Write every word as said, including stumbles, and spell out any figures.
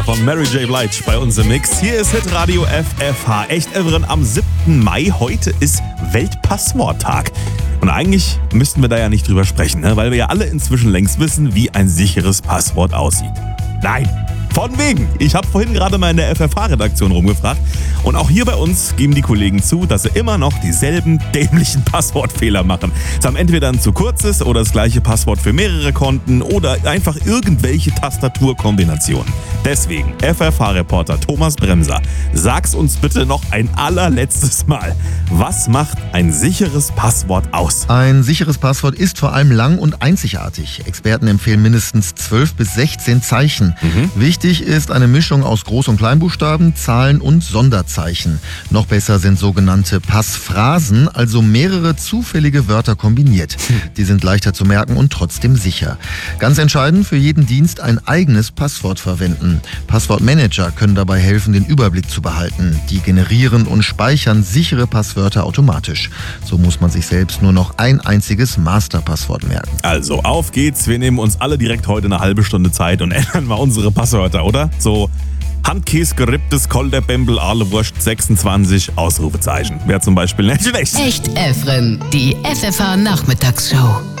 von Mary J. Blige bei uns im Mix. Hier ist Hitradio F F H. Echt Everen am siebten Mai. Heute ist Weltpassworttag. Und eigentlich müssten wir da ja nicht drüber sprechen, ne? Weil wir ja alle inzwischen längst wissen, wie ein sicheres Passwort aussieht. Nein, von wegen. Ich habe vorhin gerade mal in der F F H-Redaktion rumgefragt. Und auch hier bei uns geben die Kollegen zu, dass sie immer noch dieselben dämlichen Passwortfehler machen. Sie haben entweder ein zu kurzes oder das gleiche Passwort für mehrere Konten oder einfach irgendwelche Tastaturkombinationen. Deswegen, F F H-Reporter Thomas Bremser, sag's uns bitte noch ein allerletztes Mal. Was macht ein sicheres Passwort aus? Ein sicheres Passwort ist vor allem lang und einzigartig. Experten empfehlen mindestens zwölf bis sechzehn Zeichen. Mhm. Wichtig ist eine Mischung aus Groß- und Kleinbuchstaben, Zahlen und Sonderzeichen. Noch besser sind sogenannte Passphrasen, also mehrere zufällige Wörter kombiniert. Die sind leichter zu merken und trotzdem sicher. Ganz entscheidend, für jeden Dienst ein eigenes Passwort verwenden. Passwortmanager können dabei helfen, den Überblick zu behalten. Die generieren und speichern sichere Passwörter automatisch. So muss man sich selbst nur noch ein einziges Masterpasswort merken. Also, auf geht's. Wir nehmen uns alle direkt heute eine halbe Stunde Zeit und ändern mal unsere Passwörter, oder? So Handkäse, geripptes, Kolderbembel, Ahlewurst, sechsundzwanzig, Ausrufezeichen. Wäre zum Beispiel nicht schlecht. Echt Evren, die F F H-Nachmittagsshow.